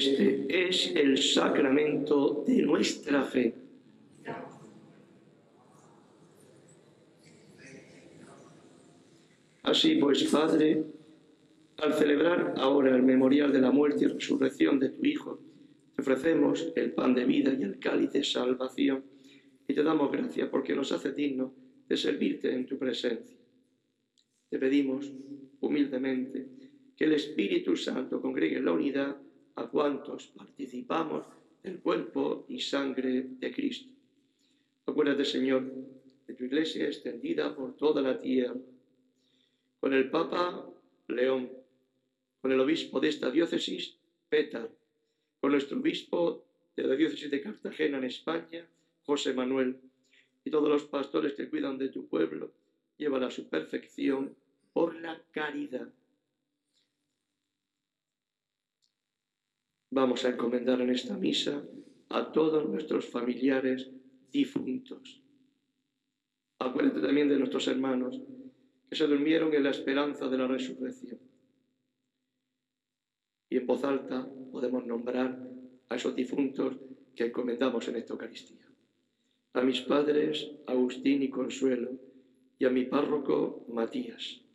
Este es el sacramento de nuestra fe. Así pues, Padre, al celebrar ahora el memorial de la muerte y resurrección de tu Hijo, te ofrecemos el pan de vida y el cáliz de salvación y te damos gracias porque nos hace dignos de servirte en tu presencia. Te pedimos humildemente que el Espíritu Santo congregue en la unidad a cuantos participamos del cuerpo y sangre de Cristo. Acuérdate, Señor, de tu Iglesia extendida por toda la tierra, con el Papa León, con el obispo de esta diócesis, Pétar, con nuestro obispo de la diócesis de Cartagena en España, José Manuel, y todos los pastores que cuidan de tu pueblo, llévala a su perfección por la caridad. Vamos a encomendar en esta misa a todos nuestros familiares difuntos. Acuérdate también de nuestros hermanos que se durmieron en la esperanza de la resurrección. Y en voz alta podemos nombrar a esos difuntos que encomendamos en esta Eucaristía. A mis padres, Agustín y Consuelo, y a mi párroco, Matías.